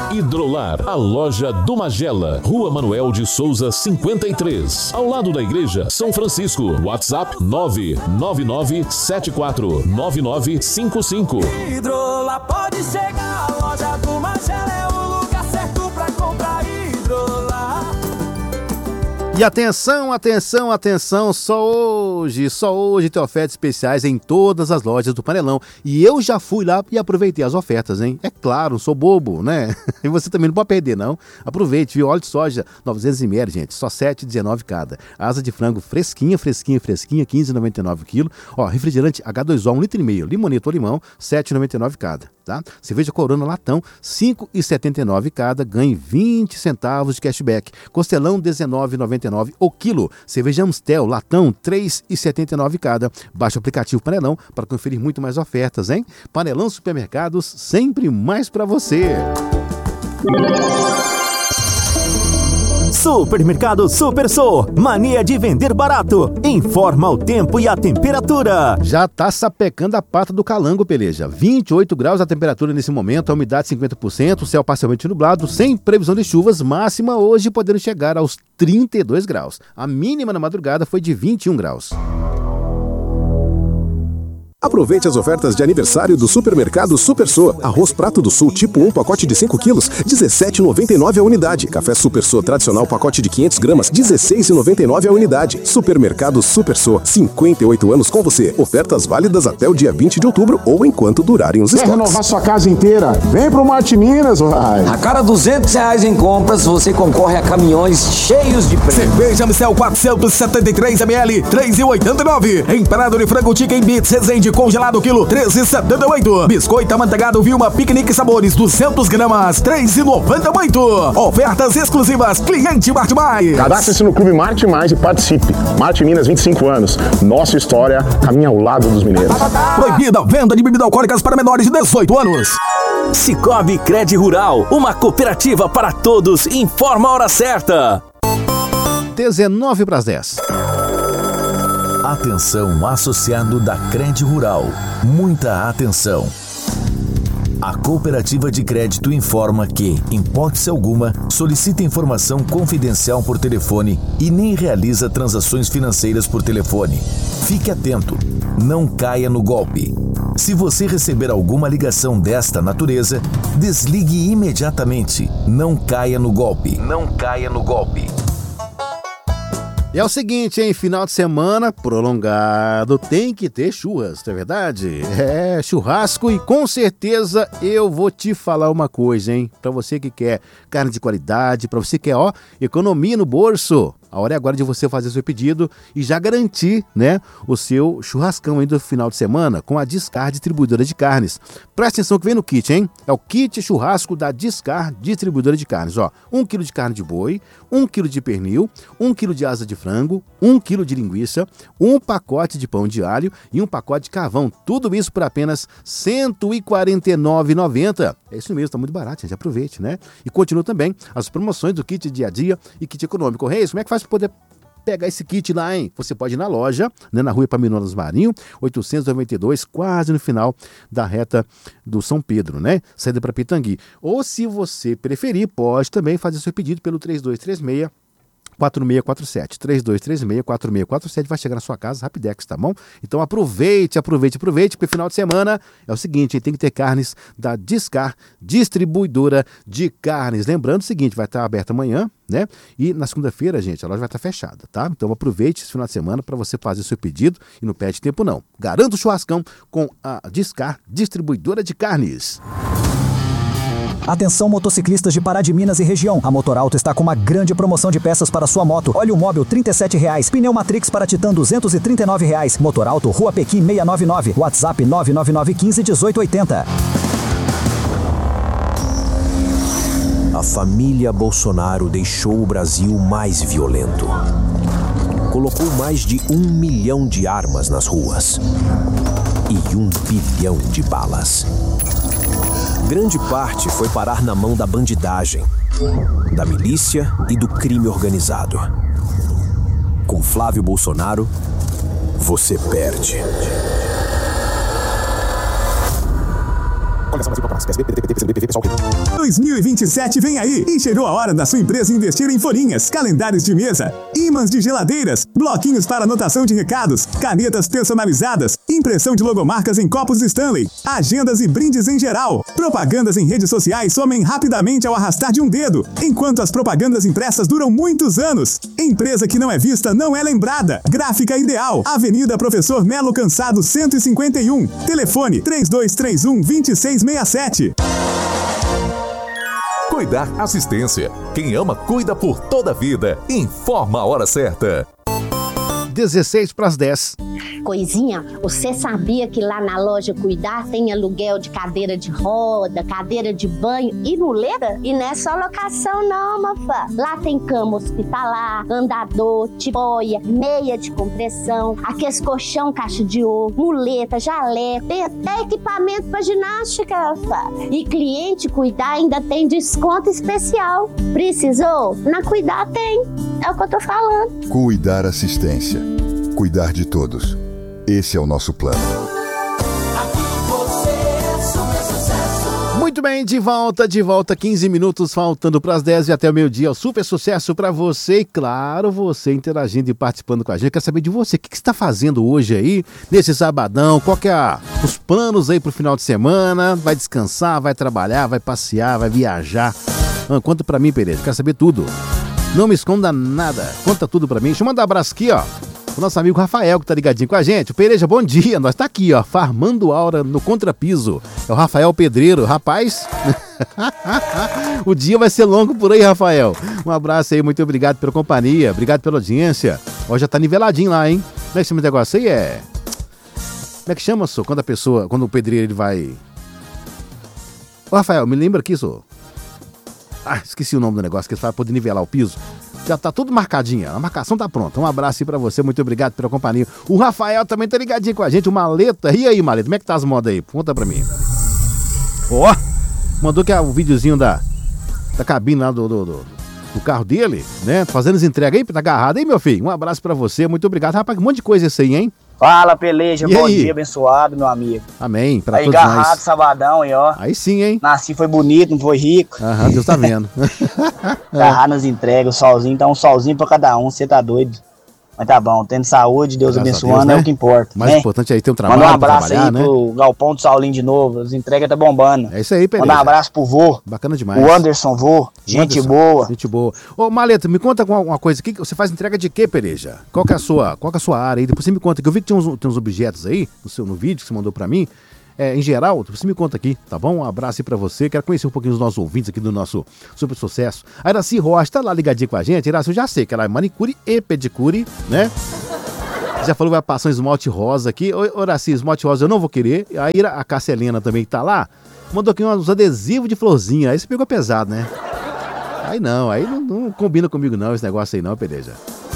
Hidrolar, a loja do Magela, Rua Manuel de Souza 53, ao lado da Igreja São Francisco. WhatsApp 999749955. Hidrolar pode chegar, a loja do Magela é o lugar certo pra comprar Hidrolar. E atenção, atenção, atenção, só hoje tem ofertas especiais em todas as lojas do Panelão. E eu já fui lá e aproveitei as ofertas, hein? É claro, não sou bobo, né? E você também não pode perder, não. Aproveite, viu? Óleo de soja, 900 ml, gente, só R$ 7,19 cada. Asa de frango fresquinha, 15,99 kg. Ó, refrigerante H2O, 1,5 litro. Limoneta ou limão, R$ 7,99 cada, tá? Cerveja Corona latão, R$ 5,79 cada. Ganhe 20 centavos de cashback. Costelão, R$ 19,99 o quilo. Cerveja Amstel latão, R$ 3,79 cada. Baixe o aplicativo Panelão para conferir muito mais ofertas, hein? Panelão Supermercados, sempre mais para você. Supermercado Supersô, mania de vender barato. Informa o tempo e a temperatura. Já tá sapecando a pata do calango, peleja. 28 graus a temperatura nesse momento, a umidade 50%, o céu parcialmente nublado, sem previsão de chuvas, máxima hoje podendo chegar aos 32 graus. A mínima na madrugada foi de 21 graus. Aproveite as ofertas de aniversário do Supermercado Supersô. Arroz Prato do Sul tipo 1, pacote de 5 quilos, R$ 17,99 a unidade. Café Supersô tradicional, pacote de 500 gramas, R$ 16,99 a unidade. Supermercado Supersô, 58 anos com você. Ofertas válidas até o dia 20 de outubro ou enquanto durarem os estoques. Quer renovar sua casa inteira? Vem pro Marte Minas, vai. A cada R$200 em compras, você concorre a caminhões cheios de prêmios. Cerveja Amstel 473 ml, R$ 3,89. Empanado de frango Chicken Bits, Resende congelado quilo, R$ 13,78. Biscoito amanteigado Vilma Piquenique Sabores, 200 gramas, R$ 3,98. Ofertas exclusivas, cliente Marte Mais. Cadastre-se no Clube Marte Mais e participe. Marte Minas, 25 anos. Nossa história caminha ao lado dos mineiros. Proibida a venda de bebidas alcoólicas para menores de 18 anos. Cicobi Cred Rural, uma cooperativa para todos. Informa a hora certa. 9:10. Atenção, associado da Cred Rural. Muita atenção. A Cooperativa de Crédito informa que, em hipótese alguma, solicita informação confidencial por telefone e nem realiza transações financeiras por telefone. Fique atento, não caia no golpe. Se você receber alguma ligação desta natureza, desligue imediatamente. Não caia no golpe. Não caia no golpe. E é o seguinte, hein? Final de semana prolongado, tem que ter churras, não é verdade? É, churrasco, e com certeza eu vou te falar uma coisa, hein? Pra você que quer carne de qualidade, pra você que quer, economia no bolso. A hora é agora de você fazer seu pedido e já garantir, né, o seu churrascão aí do final de semana com a Discar Distribuidora de Carnes. Presta atenção que vem no kit, hein? É o kit churrasco da Discar Distribuidora de Carnes, 1 kg de carne de boi, 1 kg de pernil, 1 kg de asa de frango, 1 kg de linguiça, 1 pacote de pão de alho e 1 pacote de carvão. Tudo isso por apenas R$ 149,90. É isso mesmo, tá muito barato, gente. Aproveite, né? E continua também as promoções do kit dia a dia e kit econômico. Reis, como é que faz para poder pegar esse kit lá, hein? Você pode ir na loja, né, na rua Epaminondas Marinho, 892, quase no final da reta do São Pedro, né? Saída para Pitangui. Ou, se você preferir, pode também fazer seu pedido pelo 3236 4647, 3236-4647, vai chegar na sua casa, Rapidex, tá bom? Então aproveite, porque final de semana é o seguinte, tem que ter carnes da Discar, Distribuidora de Carnes. Lembrando o seguinte, vai estar aberta amanhã, né? E na segunda-feira, gente, a loja vai estar fechada, tá? Então aproveite esse final de semana para você fazer o seu pedido e não perde tempo não. Garanta o churrascão com a Discar, Distribuidora de Carnes. Atenção, motociclistas de Pará de Minas e região. A Motorauto está com uma grande promoção de peças para sua moto. Óleo móvel R$ 37,00. Pneu Matrix para Titan R$ 239,00. Motorauto, Rua Pequim 699. WhatsApp 999151880. A família Bolsonaro deixou o Brasil mais violento. Colocou mais de 1 milhão de armas nas ruas. E 1 bilhão de balas. Grande parte foi parar na mão da bandidagem, da milícia e do crime organizado. Com Flávio Bolsonaro, você perde. Coligação Brasil Corporações, PSB, PDT, PCdoB, PSOL. 2027 vem aí e chegou a hora da sua empresa investir em folhinhas, calendários de mesa, ímãs de geladeiras, bloquinhos para anotação de recados, canetas personalizadas, impressão de logomarcas em copos Stanley, agendas e brindes em geral. Propagandas em redes sociais somem rapidamente ao arrastar de um dedo, enquanto as propagandas impressas duram muitos anos. Empresa que não é vista não é lembrada. Gráfica Ideal, Avenida Professor Melo Cansado 151, telefone 3231-2667. Cuidar Assistência. Quem ama, cuida por toda a vida. Informa a hora certa. 16:10. Coisinha, você sabia que lá na loja Cuidar tem aluguel de cadeira de roda, cadeira de banho e muleta? E não é só locação não, mafá. Lá tem cama hospitalar, andador, tipóia, meia de compressão, aqueles colchão caixa de ovo, muleta, jaleco, tem até equipamento para ginástica, mafá. E cliente Cuidar ainda tem desconto especial. Precisou? Na Cuidar tem. É o que eu tô falando. Cuidar Assistência. Cuidar de todos. Esse é o nosso plano. Muito bem, de volta, 15 minutos faltando para as 10 e até o meio-dia. Super sucesso para você e, claro, você interagindo e participando com a gente. Quer saber de você, o que você está fazendo hoje aí, nesse sabadão? Qual que é os planos aí pro final de semana? Vai descansar, vai trabalhar, vai passear, vai viajar? Conta para mim, Pereira, quero saber tudo. Não me esconda nada, conta tudo para mim. Deixa eu mandar um abraço aqui, ó. O nosso amigo Rafael, que tá ligadinho com a gente. O Pereja, bom dia. Nós tá aqui, ó, farmando aura no contrapiso. É o Rafael Pedreiro. Rapaz, o dia vai ser longo por aí, Rafael. Um abraço aí, muito obrigado pela companhia. Obrigado pela audiência. Ó, já tá niveladinho lá, hein? Como é que chama esse negócio aí? Como é que chama, só? Quando o pedreiro, ele vai... Ô, Rafael, me lembra aqui, só. Esqueci o nome do negócio, que ele fala poder nivelar o piso. Já tá tudo marcadinho, a marcação tá pronta. Um abraço aí pra você, muito obrigado pela companhia. O Rafael também tá ligadinho com a gente, o Maleta. E aí, Maleta, como é que tá as modas aí? Conta pra mim. Ó, mandou que é o videozinho da cabine lá do carro dele, né? Fazendo as entregas aí, tá agarrado aí, meu filho. Um abraço pra você, muito obrigado. Rapaz, um monte de coisa isso aí, hein? Fala, Peleja, bom dia, abençoado, meu amigo. Amém, pra aí, todos nós. Agarrado, sabadão aí, ó. Aí sim, hein? Nasci, foi bonito, não foi rico. Aham, Deus tá vendo. Agarrado nas entregas, o solzinho, tá um solzinho pra cada um, você tá doido. Mas tá bom, tendo saúde, Deus abençoando, né? É o que importa. Mais importante aí ter um trabalho. Manda um abraço aí pro Galpão do Saulinho de novo, as entregas tá bombando. É isso aí, Pedro. Manda um abraço pro vô. Bacana demais. O Anderson vô, gente boa. Gente boa. Ô, Maleta, me conta uma coisa aqui, você faz entrega de quê, Pereja? Qual que é a sua área aí? Depois você me conta, que eu vi que tem uns objetos aí, no vídeo que você mandou pra mim. Em geral, você me conta aqui, tá bom? Um abraço aí pra você. Quero conhecer um pouquinho dos nossos ouvintes aqui do nosso Super Sucesso. A Iraci Rocha tá lá ligadinha com a gente. Iraci, eu já sei que ela é manicure e pedicure, né? Já falou que vai passar um esmalte rosa aqui. Ô, Iraci, esmalte rosa eu não vou querer. Aí a Cássia Helena também que tá lá, mandou aqui uns adesivos de florzinha. Aí você pegou pesado, né? Aí não combina comigo não, esse negócio aí não, Pereja.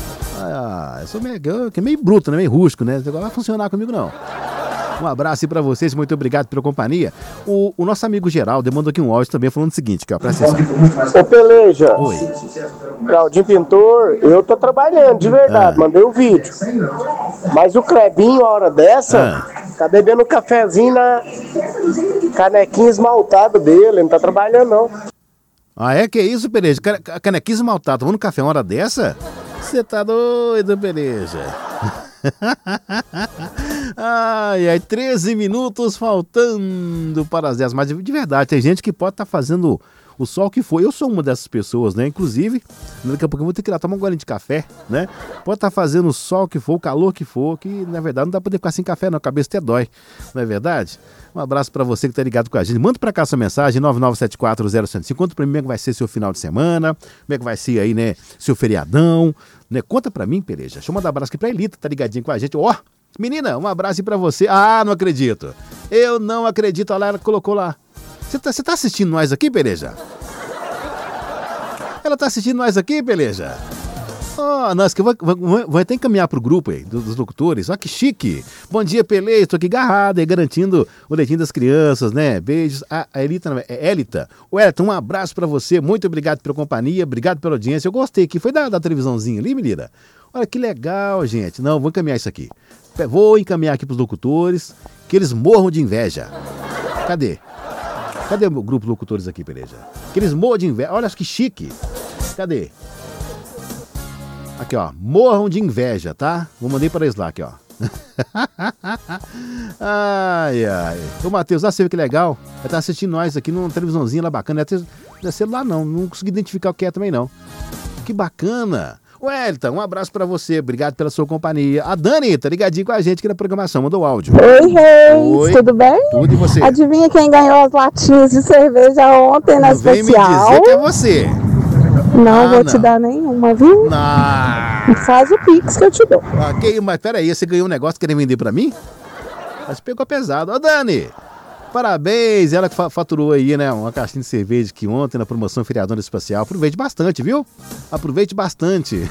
Eu sou meio bruto, né? Meio rústico, né? Esse negócio não vai funcionar comigo não. Um abraço aí pra vocês, muito obrigado pela companhia. O nosso amigo Geraldo mandou aqui um áudio também falando o seguinte, que ó, presta atenção. Ô, Peleja. Oi. Claudinho Pintor, eu tô trabalhando, de verdade, mandei o vídeo. Mas o Clebinho, a hora dessa, tá bebendo um cafezinho na canequinha esmaltada dele, não tá trabalhando não. Que isso, Pereja? Canequinha esmaltada, tomando café uma hora dessa? Você tá doido, Pereja? 13 minutos faltando para as 10. Mas de verdade, tem gente que pode estar fazendo o sol que for. Eu sou uma dessas pessoas, né? Inclusive, daqui a pouco eu vou ter que ir lá tomar um golinho de café, né? Pode estar fazendo o sol que for, o calor que for, que na verdade não dá pra poder ficar sem café, não. A cabeça até dói, não é verdade? Um abraço pra você que tá ligado com a gente. Manda pra cá sua mensagem, 99740105. Conta pra mim como é que vai ser seu final de semana, como é que vai ser aí, né? Seu feriadão, né? Conta pra mim, Pereja. Deixa eu mandar um abraço aqui pra Elita, tá ligadinho com a gente. Ó, menina, um abraço aí pra você. Não acredito. Eu não acredito. Olha lá, ela colocou lá. Você tá assistindo nós aqui, Pereja? Ela tá assistindo nós aqui, Pereja? Nós que vou até encaminhar pro grupo aí, dos locutores. Ó, que chique. Bom dia, Pele. Estou aqui agarrado aí, garantindo o leitinho das crianças, né? Beijos. A Elita, Elita. O Elita, um abraço pra você. Muito obrigado pela companhia, obrigado pela audiência. Eu gostei aqui. Foi da televisãozinha ali, menina? Olha que legal, gente. Não, vou encaminhar isso aqui. Vou encaminhar aqui pros locutores, que eles morram de inveja. Cadê? Cadê o grupo locutores aqui, Pereja? Aqueles morram de inveja. Olha que chique. Cadê? Aqui, ó. Morram de inveja, tá? Vou mandar para eles lá, aqui, ó. Ai, ai. Ô, Matheus, você vê que legal. Ele tá assistindo nós aqui numa televisãozinha lá bacana. Não é celular, não. Não consegui identificar o que é também, não. Que bacana. Wellington, um abraço pra você, obrigado pela sua companhia. A Dani tá ligadinha com a gente aqui na programação, mandou áudio. Oi, Reis, Oi. Tudo bem? Tudo, e você? Adivinha quem ganhou as latinhas de cerveja ontem na Vem especial? me dizer que é você. Não vou te dar nenhuma, viu? Não. Faz o Pix que eu te dou. Ok, mas peraí, você ganhou um negócio querendo vender pra mim? Mas pegou pesado. Ô, Dani, parabéns, ela que faturou aí, né, uma caixinha de cerveja que ontem na promoção Feriadona Especial. Aproveite bastante, viu? Aproveite bastante.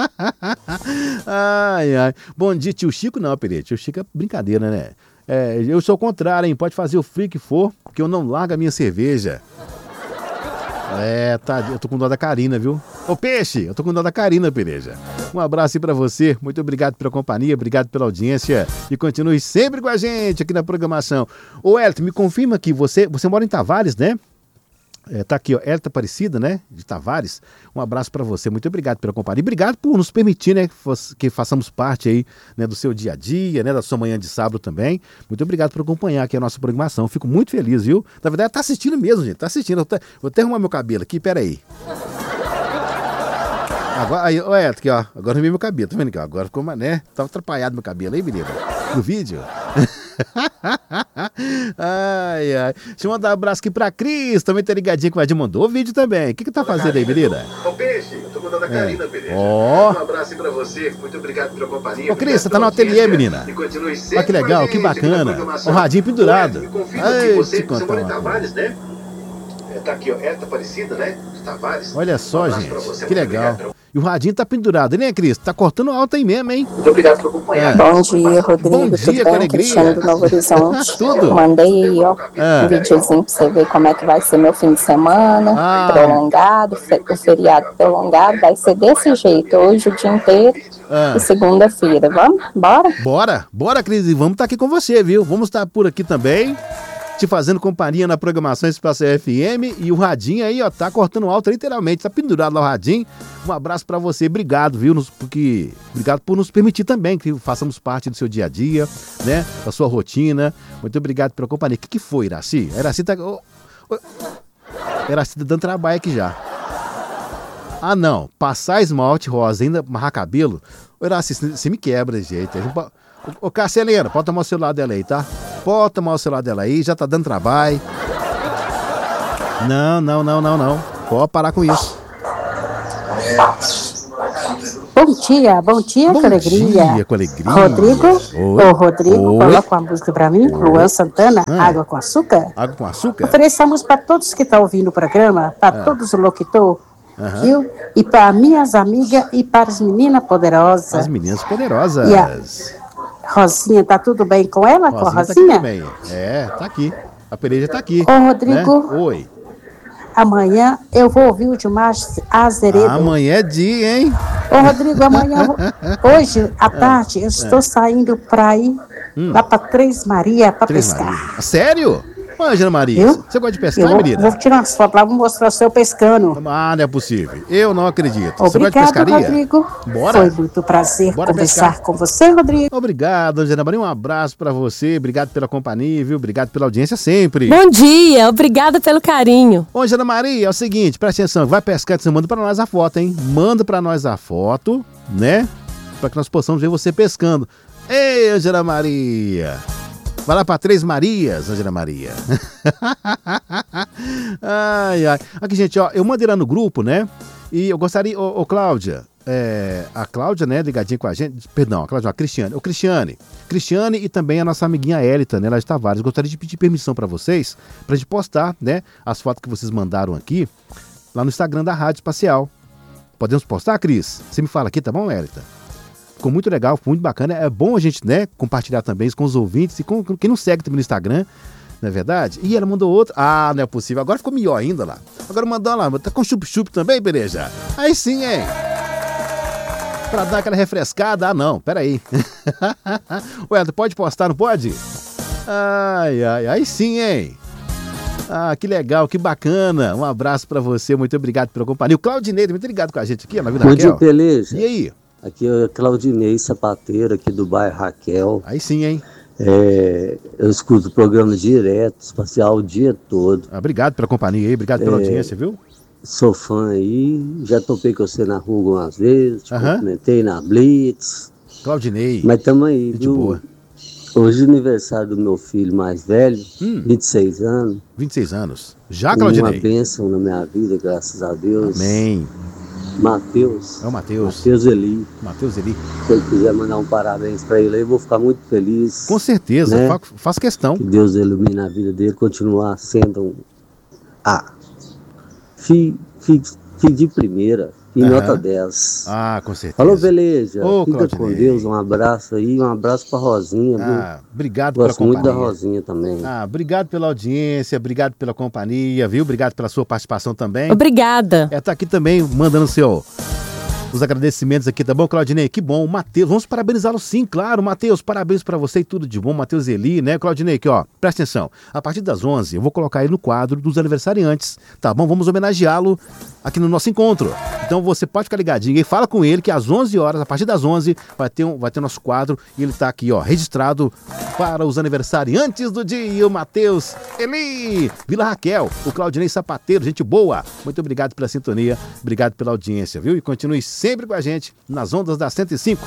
Ai, ai. Bom dia, tio Chico. Não, Pereira, tio Chico é brincadeira, né? Eu sou o contrário, hein? Pode fazer o frio que for, que eu não largo a minha cerveja. Tá, eu tô com dó da Karina, viu? Ô, Peixe, eu tô com dó da Karina, Pereja. Um abraço aí pra você, muito obrigado pela companhia, obrigado pela audiência e continue sempre com a gente aqui na programação. Ô, Elton, me confirma que você mora em Tavares, né? Tá aqui, ó, Elton Aparecida, né? De Tavares. Um abraço pra você, muito obrigado pela companhia. Obrigado por nos permitir, né, que façamos parte aí, né, do seu dia a dia, né, da sua manhã de sábado também. Muito obrigado por acompanhar aqui a nossa programação. Fico muito feliz, viu? Na verdade, tá assistindo mesmo, gente. Tá assistindo. Vou até arrumar meu cabelo aqui, peraí. Agora, aí, ó, aqui, ó. Agora arrumei meu cabelo, tá vendo aqui, ó? Agora ficou, né? Tava atrapalhado meu cabelo aí, menina. No vídeo. Ai, ai. Deixa eu mandar um abraço aqui pra Cris, também tá ligadinha com a Adi, mandou o vídeo também. O que tá fazendo aí, menina? Ô, Peixe, eu tô mandando a Karina, Pereira. Ó. Um abraço aí pra você, muito obrigado pela companhia. Ô, Cris, você tá no ateliê, menina. E continue sempre. Olha que legal, que bacana. O radinho pendurado. Me confirma que você mora em Tavares, né? Tá aqui, ó, Elton Aparecida, né? De Tavares. Olha só, gente, que legal. E o radinho tá pendurado, né, Cris? Tá cortando alto aí mesmo, hein? Muito obrigado por acompanhar. Bom dia, Rodrigo. Bom dia, com alegria. Cristiano do Novo Horizonte. Tudo. Mandei aí, ó, um videozinho pra você ver como é que vai ser meu fim de semana. Prolongado, o feriado prolongado. Vai ser desse jeito, hoje o dia inteiro e segunda-feira. Vamos? Bora? Bora, Cris. E vamos estar aqui com você, viu? Vamos estar por aqui também, te fazendo companhia na programação Espaço FM. E o radinho aí, ó, tá cortando alto literalmente, tá pendurado lá o radinho. Um abraço pra você, obrigado, viu? Obrigado por nos permitir também que façamos parte do seu dia a dia, né? Da sua rotina. Muito obrigado pela companhia. O que foi, Iraci? A Iraci tá... Iraci tá dando trabalho aqui já. Ah, não. Passar esmalte rosa, ainda amarrar cabelo. Ô, Iraci, você me quebra, gente. Ô, Casselena, pode tomar o celular dela aí, tá? Pode tomar o celular dela aí, já tá dando trabalho. Não. Pode parar com isso. Bom dia, com alegria. Bom dia, com alegria. Rodrigo, Oi. Rodrigo, coloca uma música pra mim, Luan Santana, Água com Açúcar. Água com açúcar? Ofereçamos pra todos que estão ouvindo o programa, pra todos os locutores, viu? E para minhas amigas e para as meninas poderosas. As meninas poderosas. E a Rosinha, tá tudo bem com ela, com a Rosinha? Tá bem. Tá aqui. A Pereja tá aqui. Ô, Rodrigo. Né? Oi. Amanhã eu vou ouvir o Dilmar Azeredo. Amanhã é dia, hein? Ô, Rodrigo, amanhã... Hoje, à tarde, eu estou saindo pra ir lá pra Três Maria pra pescar. Maria. Sério? Ô, Angela Maria, você gosta de pescar, menina? Vou tirar umas fotos lá, vou mostrar o seu pescando. Ah, não é possível. Eu não acredito. Obrigado, você gosta de pescaria? Rodrigo. Bora. Foi muito prazer conversar com você, Rodrigo. Obrigado, Angela Maria. Um abraço pra você. Obrigado pela companhia, viu? Obrigado pela audiência sempre. Bom dia. Obrigada pelo carinho. Ô, Angela Maria, é o seguinte, presta atenção. Vai pescar, você manda pra nós a foto, hein? Manda pra nós a foto, né? Pra que nós possamos ver você pescando. Ei, Angela Maria. Vai lá pra Três Marias, Angela Maria. Ai. Aqui, gente, ó, eu mandei lá no grupo, né? E eu gostaria, ô Cláudia, a Cláudia, né, ligadinha com a gente, perdão, a Cláudia, a Cristiane. Ô, Cristiane e também a nossa amiguinha Élita, né, lá de Tavares. Eu gostaria de pedir permissão pra vocês, pra gente postar, né, as fotos que vocês mandaram aqui, lá no Instagram da Rádio Espacial. Podemos postar, Cris? Você me fala aqui, tá bom, Élita? Ficou muito legal, ficou muito bacana. É bom a gente, né, compartilhar também isso com os ouvintes e com quem não segue também no Instagram, não é verdade? E ela mandou outro. Ah, não é possível. Agora ficou melhor ainda lá. Agora mandou lá. Tá com chup-chup também, Pereja? Aí sim, hein? Pra dar aquela refrescada. Ah, não. Peraí. Ué, pode postar, não pode? Aí sim, hein? Ah, que legal, que bacana. Um abraço pra você, muito obrigado pela companhia. O Claudinei, muito ligado com a gente aqui, na vida Bom Raquel. dia, Peleja. E aí? Aqui é o Claudinei Sapateiro, aqui do bairro Raquel. Aí sim, hein? Eu escuto o programa direto, espacial o dia todo. Obrigado pela companhia aí, obrigado pela audiência, viu? Sou fã aí, já topei com você na rua algumas vezes, te cumprimentei na Blitz. Claudinei. Mas tamo aí, de boa. Hoje é aniversário do meu filho mais velho, 26 anos. 26 anos. Já, Claudinei? Uma bênção na minha vida, graças a Deus. Amém. Matheus. É o Matheus. Matheus Eli. Matheus Eli. Se ele quiser mandar um parabéns pra ele aí, eu vou ficar muito feliz. Com certeza, né? Faço questão. Que Deus ilumine a vida dele, continuar sendo filho de primeira, e nota 10. Ah, com certeza. Falou, beleza. Fica Claudinei. com Deus, um abraço aí, um abraço pra Rosinha. Viu? Obrigado Gosto pela companhia. muito da Rosinha também. Obrigado pela audiência, obrigado pela companhia, viu? Obrigado pela sua participação também. Obrigada. Tá aqui também mandando os agradecimentos aqui, tá bom, Claudinei? Que bom. Matheus, vamos parabenizá-lo sim, claro. Matheus, parabéns pra você e tudo de bom. Matheus Eli, né? Claudinei, aqui, ó, presta atenção. A partir das 11, eu vou colocar ele no quadro dos aniversariantes, tá bom? Vamos homenageá-lo aqui no nosso encontro. Então você pode ficar ligadinho e fala com ele que às 11 horas, a partir das 11, vai ter nosso quadro e ele tá aqui, ó, registrado para os aniversariantes do dia. O Matheus Eli, Vila Raquel, o Claudinei Sapateiro, gente boa. Muito obrigado pela sintonia, obrigado pela audiência, viu? E continue sempre com a gente nas ondas da 105.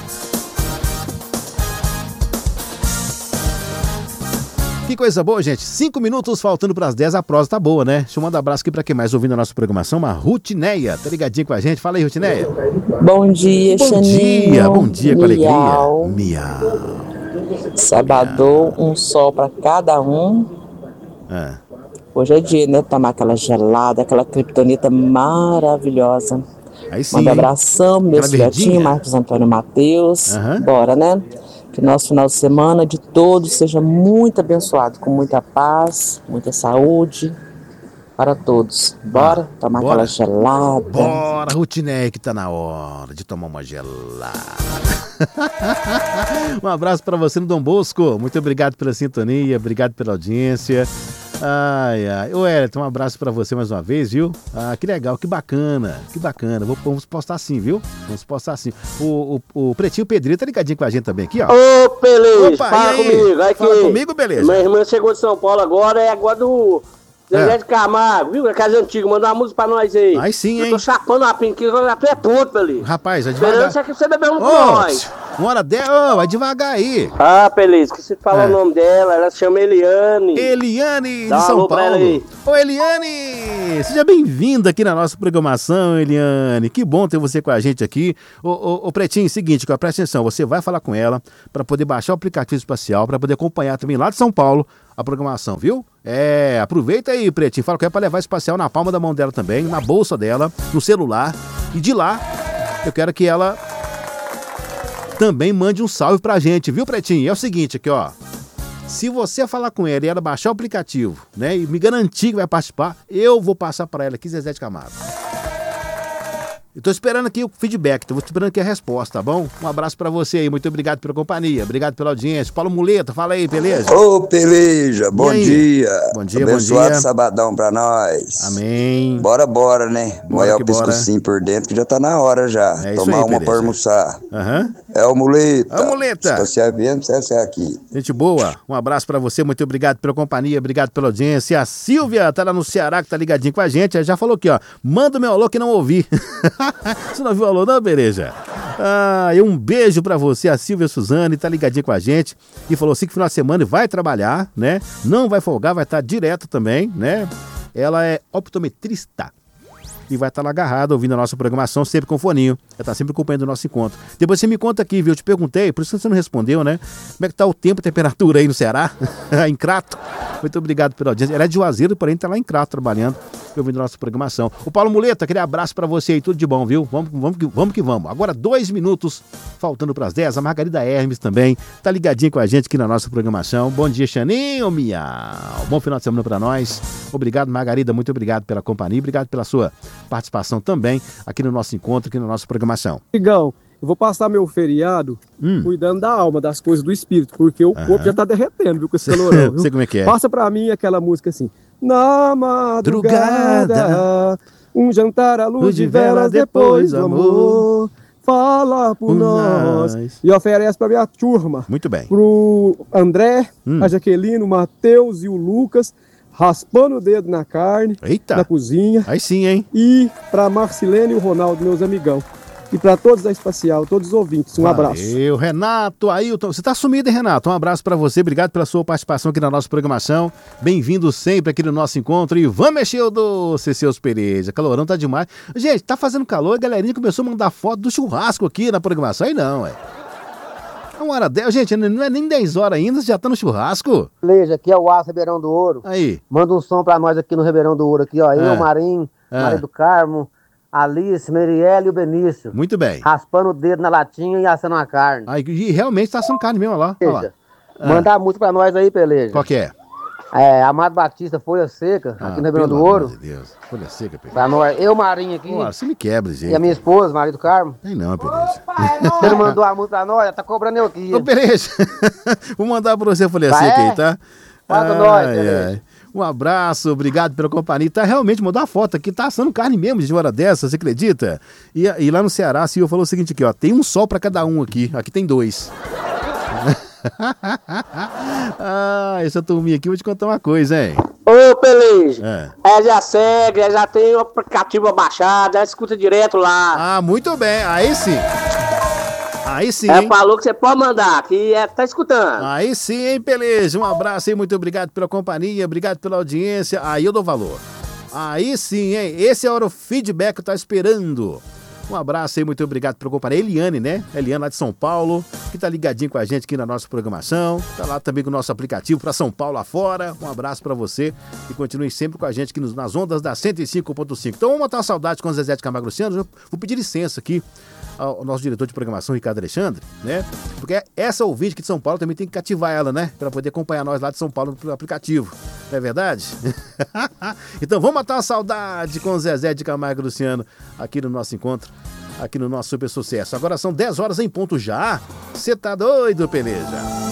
Que coisa boa, gente. 5 minutos faltando para as 10, a prosa tá boa, né? Deixa eu mandar um abraço aqui para quem mais ouvindo a nossa programação, uma Rutineia. Tá ligadinho com a gente? Fala aí, Rutineia. Bom dia, Xaninho. Bom dia, com alegria. Miau. Sabadão, um sol para cada um. Hoje é dia, né? Tomar aquela gelada, aquela criptonita maravilhosa. Aí sim. Manda abração, meu filhotinho, Marcos Antônio Matheus. Bora, né? Que nosso final de semana de todos seja muito abençoado, com muita paz, muita saúde para todos. Bora tomar aquela gelada. Bora, Rutineia, que tá na hora de tomar uma gelada. Um abraço para você no Dom Bosco. Muito obrigado pela sintonia, obrigado pela audiência. Ai, ai. Ô, Elton, um abraço pra você mais uma vez, viu? Ah, que legal, que bacana, que bacana. Vamos postar sim, viu? Vamos postar sim. O Pretinho Pedrinho tá ligadinho com a gente também aqui, ó. Ô, Pelez, Opa, fala comigo. Fala comigo, beleza. Minha irmã chegou de São Paulo agora, é agora do Zezé de Camargo, viu? A casa antiga, mandou uma música pra nós aí. Aí sim, hein? Eu tô chapando a pinquinha, eu tô puto, Pelez. Rapaz, vai devagar. Esperando que você beber um com nós. Uma hora vai devagar aí. Ah, Pelez, que você fala o nome dela, ela se chama Eliane. Eliane, Dá de um São alô pra ela Paulo. aí. Ô, Eliane, seja bem-vinda aqui na nossa programação, Eliane. Que bom ter você com a gente aqui. Ô, Pretinho, seguinte, presta atenção, você vai falar com ela para poder baixar o aplicativo espacial, para poder acompanhar também lá de São Paulo a programação, viu? Aproveita aí, Pretinho, fala com ela para levar o espacial na palma da mão dela também, na bolsa dela, no celular. E de lá, eu quero que ela também mande um salve pra gente, viu, Pretinho? É o seguinte aqui, ó. Se você falar com ela e ela baixar o aplicativo, né, e me garantir que vai participar, eu vou passar pra ela aqui, Zezé de Camargo. Eu tô esperando aqui o feedback, tô esperando aqui a resposta, tá bom? Um abraço pra você aí, muito obrigado pela companhia, obrigado pela audiência. Paulo Muleta, fala aí, beleza? Ô, Peleja, bom dia. Bom dia, abençoado bom dia. sabadão pra nós. Amém. Bora, né? Molhar o pescocinho por dentro, que já tá na hora já. Isso Tomar aí, uma Peleja. pra almoçar. Aham. É o Muleta. É o Muleta. Se você vier, você é aqui. Gente boa, um abraço pra você, muito obrigado pela companhia, obrigado pela audiência. A Silvia tá lá no Ceará, que tá ligadinho com a gente, ela já falou aqui, ó, manda o meu alô que não ouvi. Você não viu o alô não, Bereja? E um beijo pra você, a Silvia Suzane, tá ligadinha com a gente e falou assim que final de semana vai trabalhar, né? Não vai folgar, vai estar direto também, né? Ela é optometrista e vai estar lá agarrada ouvindo a nossa programação, sempre com foninho. Ela tá sempre acompanhando o nosso encontro. Depois você me conta aqui, viu? Eu te perguntei, por isso que você não respondeu, né? Como é que tá o tempo e temperatura aí no Ceará? Em Crato. Muito obrigado pela audiência. Ela é de Juazeiro, porém tá lá em Crato trabalhando e ouvindo a nossa programação. O Paulo Muleta, aquele abraço pra você aí, tudo de bom, viu? Vamos que vamos. Agora 2 minutos, faltando pras 10. A Margarida Hermes também tá ligadinha com a gente aqui na nossa programação. Bom dia, Xaninho, miau. Bom final de semana pra nós. Obrigado, Margarida, muito obrigado pela companhia, obrigado pela sua participação também aqui no nosso encontro, aqui na nossa programação. Igão, Eu vou passar meu feriado cuidando da alma, das coisas do espírito, porque o corpo já tá derretendo, viu, com esse calorão. Viu? Sei como é que é. Passa pra mim aquela música assim. Na madrugada, um jantar à luz de velas depois do amor, fala por nós. E oferece pra minha turma. Muito bem. Pro André, a Jaqueline, o Matheus e o Lucas, raspando o dedo na carne, na cozinha. Aí sim, hein? E pra Marcilene e o Ronaldo, meus amigão. E para todos da Espacial, todos os ouvintes, um abraço. Valeu, Renato, Ailton. Você tá sumido, hein, Renato? Um abraço para você, obrigado pela sua participação aqui na nossa programação. Bem-vindo sempre aqui no nosso encontro. E vamos mexer o doce, seus Pereja. Calorão tá demais. Gente, tá fazendo calor, a galerinha começou a mandar foto do churrasco aqui na programação. Aí não, Uma hora 10, gente, não é nem 10 horas ainda, você já tá no churrasco. Beleza, aqui é o Aço Ribeirão do Ouro. Aí. Manda um som pra nós aqui no Ribeirão do Ouro, aqui, ó. Eu, Marinho, Maria do Carmo, Alice, Merielle e o Benício. Muito bem. Raspando o dedo na latinha e assando a carne. Aí, e realmente tá assando carne mesmo, olha lá. Manda a música pra nós aí, Peleja. Qual que é? Amado Batista, Folha Seca, aqui no Ribeirão do Ouro. Meu Deus, Folha Seca, Peleja. Pra nós, eu, Marinho aqui. Pô, você me quebra, gente. E a minha esposa, Maria do Carmo. Tem não, Peleja. Você não mandou a música pra nós, tá cobrando eu aqui. Ô, Peleja, vou mandar pra você a Folha Seca aí, tá? Manda nós, Peleja. Um abraço, obrigado pela companhia. Tá realmente, mandou a foto aqui, tá assando carne mesmo de hora dessa, você acredita? E lá no Ceará, a Silvia falou o seguinte aqui, ó, tem um sol pra cada um aqui tem 2. Essa turminha aqui, vou te contar uma coisa, hein? Ô, Peleja, já segue, já tem o aplicativo baixado, já escuta direto lá. Muito bem, aí sim. Aí sim, hein? Falou que você pode mandar, que tá escutando. Aí sim, hein, Peleja? Um abraço aí, muito obrigado pela companhia, obrigado pela audiência. Aí eu dou valor. Aí sim, hein? Esse é o feedback que eu tô esperando. Um abraço aí, muito obrigado pela companhia. Eliane, né? Eliane lá de São Paulo, que tá ligadinho com a gente aqui na nossa programação. Tá lá também com o nosso aplicativo para São Paulo afora. Um abraço para você e continue sempre com a gente aqui nas ondas da 105.5. Então vamos matar a saudade com o Zezé de Camargo Luciano. Vou pedir licença aqui ao nosso diretor de programação, Ricardo Alexandre, né? Porque essa ouvinte aqui de São Paulo também tem que cativar ela, né? Pra poder acompanhar nós lá de São Paulo pelo aplicativo. Não é verdade? Então vamos matar a saudade com o Zezé de Camargo Luciano aqui no nosso encontro, aqui no nosso Super Sucesso. Agora são 10 horas em ponto já. Você tá doido, Peleja?